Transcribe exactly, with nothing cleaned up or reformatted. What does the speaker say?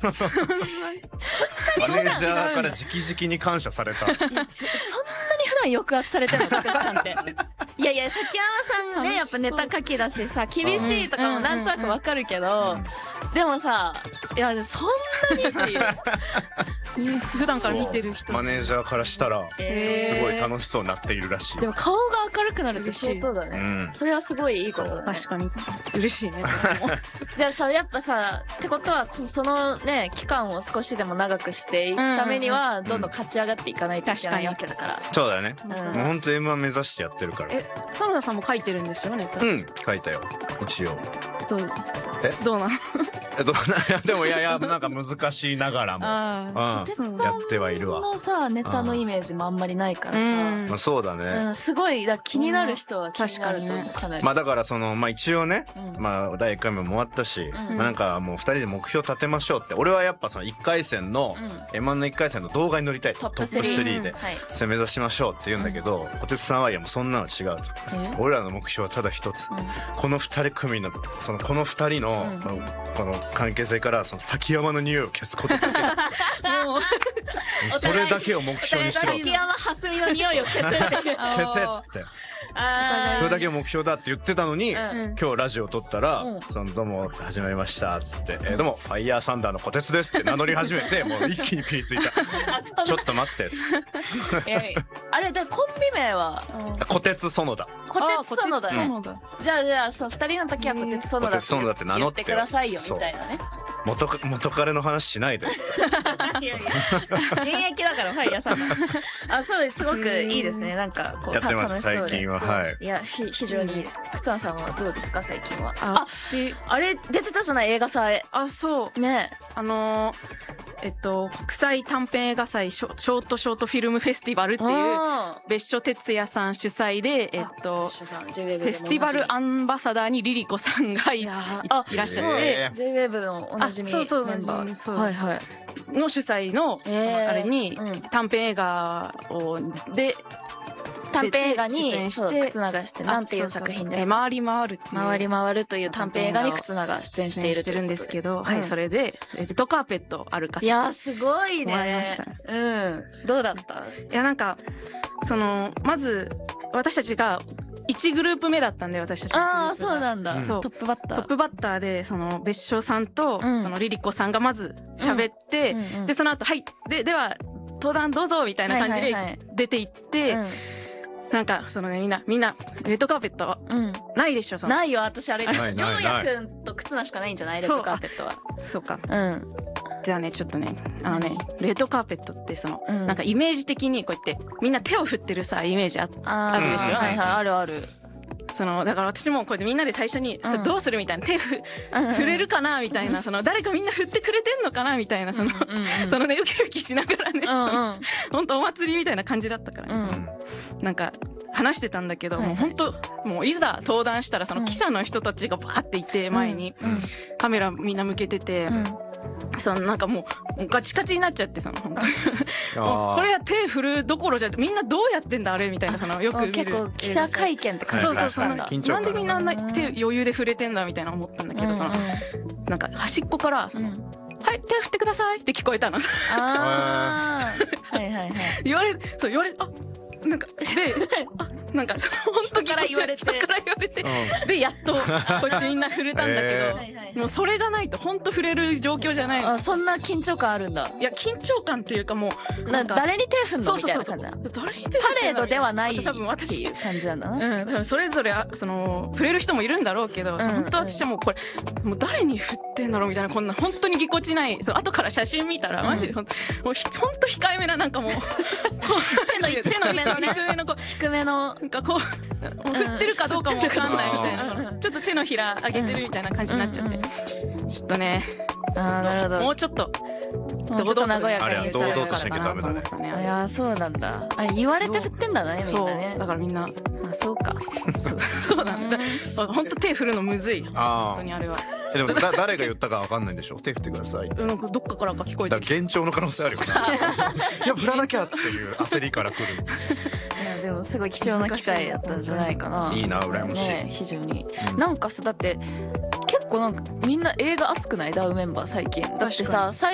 マネージャーから直々に感謝された。 いやそんなに普段抑圧されてるの、竹内さんって。いやいや、崎山さんね、やっぱネタ書きだしさ、厳しいとかもなんとなくわかるけど、でもさ、いやそんなにっていう普段から見てる人、 マネージャーからしたらすごい楽しそうになっているらしい。 でも顔が明るくなるって相当だね、うん、それはすごいいいことだね。 確かに嬉しいね。 じゃあさ、やっぱさ、ってことはそのね期間を少しでも長くしていくためにはどんどん勝ち上がっていかないといけないわけだから。 そうだね、うん、もうほんと エムワン 目指してやってるから。 え、園田さんも書いてるんですよね。 うん、書いたよ一応。 どうえどうなのえどうなでもいやいや、なんか難しいながらもあ、うん、やってはいるわ。のさネタのイメージもあんまりないからさ、 まあ、そうだね、 うん、すごいだ気になる人は気になると思う、かなり。 まあだからそのまあ一応ね、うん、まあだいいっかいめも終わったし、うん、まあなんかもうふたりで目標立てましょうって。俺はやっぱそのいっかい戦の エムワン のいっかい戦の動画に乗りたい、トップスリーで、はい、それ目指しましょうって言うんだけど、小鉄さんはいやもうそんなの違うと、俺らの目標はただ一つ、うん、このふたり組のそのこのふたりの、うん、このこの関係性からその崎山の匂いを消すことだけもうそれだけを目標にしろ。 崎山蓮見の匂いを消せって消せっつってそれだけを目標だって言ってたのに、うん、今日ラジオを撮ったら、うん、そのどうも始まりましたっつって、うん、えー、どうもファイヤーサンダーの小鉄ですって名乗り始めてもう一気にピリついたちょっと待ってっつってえあれでコンビ名は小鉄園田。 小鉄園田ね、うん、じゃあじゃあそうふたりの時は小鉄園田って言ってくださいよみたいなね。 元元彼の話しないで。 いやいや現役だからファイヤーさんあ、そうです、すごくいいですね。なんかこうやってます最近は。はい。 いやひ非常にいいです。忽那さんはどうですか最近は。 あ、 ああれ出てたじゃない映画祭。 あ、そうね、 あのーえっと、国際短編映画祭ショショートショートフィルムフェスティバルっていう別所哲也さん主催で、えっと、フェスティバルアンバサダーにリリコさんが い, いらっしゃって、 ジェイウェーブ のおなじみメンバー、そうそうそう、はいはい、 の主催 の, そのあれに短編映画をで短編映画に忽那が出演、なんていう作品ですか。 回り回るっていう回り回るという短編映画に忽那が出演しているしてるんですけど、はい、それでレッドカーペット歩かせていやすごいね。 もらいました。 うん、どうだった？ いやなんかそのまず私たちがいちグループ目だったんで、私たちのグループが。 ああそうなんだ、 そうトップバッタートップバッターでその別所さんと、うん、そのリリコさんがまず喋って、うんうんうん、でその後はいででは登壇どうぞみたいな感じで出て行って、はいはいはい、うん、なんかそのねみんなみんなレッドカーペットはないでしょ、うん、そのないよ私あれ陽也くんと忽那しかないんじゃないレッドカーペットは。 そうか、 うん、 じゃあねちょっとねあのね、うん、レッドカーペットってその、うん、なんかイメージ的にこうやってみんな手を振ってるさイメージ あ, あるでしょ。 はいはい、あるある。 そのだから私もこうやってみんなで最初に、うん、それどうするみたいな手ふ、うん、触れるかなみたいな、その誰かみんな振ってくれてんのかなみたいなその、うんうん、そのねウキウキしながらね、うんうん、本当お祭りみたいな感じだったからね、うん、そのなんか話してたんだけど、はいはい、もう本当もういざ登壇したらその記者の人たちがバーっていて前に、うんうん、カメラみんな向けてて、うん、そのなんかもう、もうガチガチになっちゃってその本当にもうこれは手振るどころじゃみんなどうやってんだあれみたいなそのよく見る結構記者会見って感じだったんだ。そうそうそうなんでみんなあんな手余裕で触れてんだみたいな思ったんだけど、うんうん、そのなんか端っこからその、うん、はい手振ってくださいって聞こえたの。 あはいはいはい。 言われそう言われあなんかであなんか本当に人から言われて人から言われて、うん、でやっとこうやってみんな触れたんだけど、えー、もうそれがないと本当触れる状況じゃない。 あそんな緊張感あるんだ。 いや緊張感っていうかもうなんか誰に手振んのみたいな感じだ。 誰に手振んのパレードではないっていう感じなんだな。 うん、多分それぞれその触れる人もいるんだろうけど、うんうん、本当私はもうこれもう誰に振ってんだろうみたいなこんな本当にぎこちないそう後から写真見たらマジでほん、うん、もう本当控えめななんかもう手の位置低めのね低めのこう低めのなんかこう振ってるかどうかも分かんないみたいな、うん、ちょっと手のひら上げてるみたいな感じになっちゃって、うんうんうん、ちょっとねあなるほどもうちょっともうちょっと和やかに堂々としなきゃダメだね。 いやそうなんだ。あれ言われて振ってんだねみんなね。 そうだからみんなあそうかそうそうなんだ。本当手振るのむずい本当にあれは。 でもだ誰が言ったかわかんないんでしょ。手振ってください。 なんかどっかからか聞こえてきた。幻聴の可能性あるよね。いや振らなきゃっていう焦りから来る。いやでもすごい貴重な機会だったんじゃないかな。 いいな羨ましい。 ね非常に、うん、なんかさだって結構なんかみんな映画熱くないダウメンバー最近だってさ